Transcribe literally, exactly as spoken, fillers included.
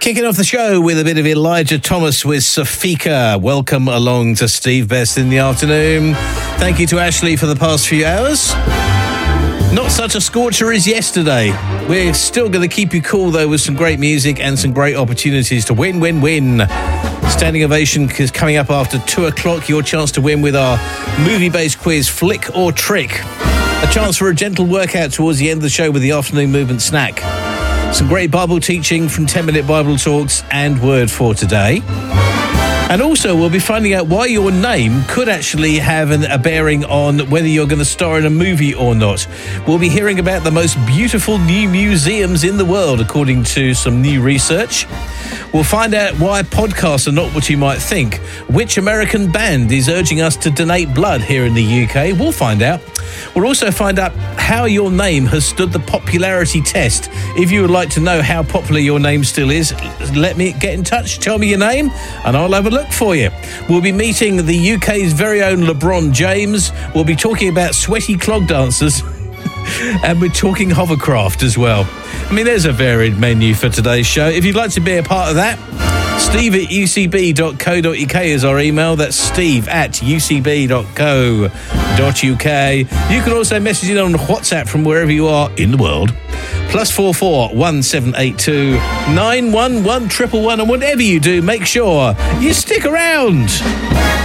Kicking off the show with a bit of Elijah Thomas with Safika. Welcome along to Steve Best in the afternoon. Thank you to Ashley for the past few hours. Not such a scorcher as yesterday. We're still going to keep you cool, though, with some great music and some great opportunities to win, win, win. Standing ovation is coming up after two o'clock. Your chance to win with our movie-based quiz, Flick or Trick. A chance for a gentle workout towards the end of the show with the afternoon movement snack. Some great Bible teaching from ten-minute Bible talks and Word for today. And also, we'll be finding out why your name could actually have an, a bearing on whether you're going to star in a movie or not. We'll be hearing about the most beautiful new museums in the world, according to some new research. We'll find out why podcasts are not what you might think. Which American band is urging us to donate blood here in the U K? We'll find out. We'll also find out how your name has stood the popularity test. If you would like to know how popular your name still is, let me get in touch. Tell me your name and I'll have a look for you. We'll be meeting the U K's very own LeBron James. We'll be talking about sweaty clog dancers. And we're talking hovercraft as well. I mean, there's a varied menu for today's show. If you'd like to be a part of that, steve at u c b dot co dot u k is our email. That's steve at u c b dot co dot u k. You can also message in on WhatsApp from wherever you are in the world. Plus four four one seven eight two nine one one triple one. And whatever you do, make sure you stick around.